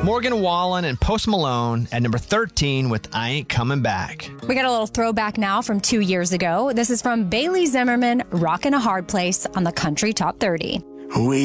Morgan Wallen and Post Malone at number 13 with I Ain't Coming Back. We got a little throwback now from 2 years ago. This is from Bailey Zimmerman, Rockin' a Hard Place on the Country Top 30. We